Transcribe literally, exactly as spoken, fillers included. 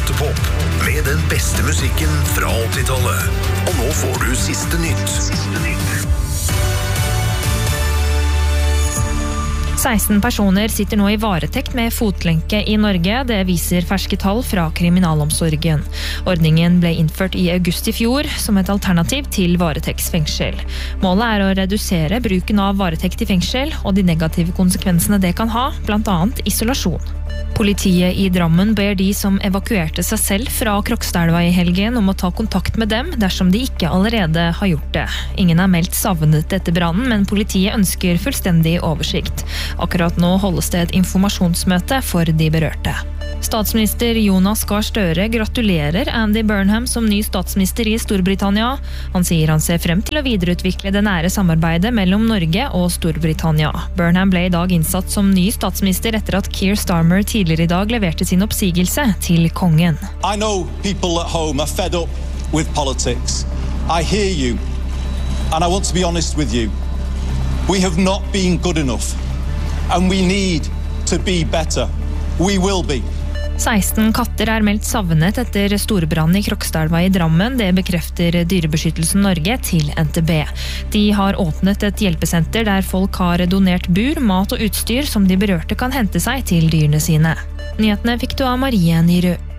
Åttepop med den beste musikken fra åttitallet. Og nå får du siste nytt. Siste nytt. seksten personer sitter nå i varetekt med fotlenke i Norge, det viser ferske tall fra kriminalomsorgen. Ordningen ble innført i august i fjor som et alternativ til varetektsfengsel. Målet er å redusere bruken av varetekt i fengsel og de negative konsekvensene det kan ha, blant annet isolasjon. Politiet i Drammen ber de som evakuerte seg selv fra Krokstadelva i helgen om å ta kontakt med dem dersom de ikke allerede har gjort det. Ingen er meldt savnet etter brannen, men politiet ønsker fullstendig oversikt. Akkurat nå holdes det et informasjonsmøte for de berørte. Statsminister Jonas Gahr Støre gratulerer Andy Burnham som ny statsminister i Storbritannia. Han sier han ser frem til å videreutvikle det nære samarbeidet mellom Norge og Storbritannia. Burnham ble i dag innsatt som ny statsminister etter at Keir Starmer tidligere i dag leverte sin oppsigelse til kongen. I know people at home are fed up with politics. I hear you, and I want to be honest with you. We have not been good enough, and we need to be better. We will be. seksten katter er meldt savnet etter storbrann i Krokstadelva i Drammen. Det bekrefter Dyrebeskyttelsen Norge til N T B. De har åpnet et hjelpesenter der folk har donert bur, mat og utstyr som de berørte kan hente seg til dyrene sine. Nyhetene fikk du av Marie Nyrø.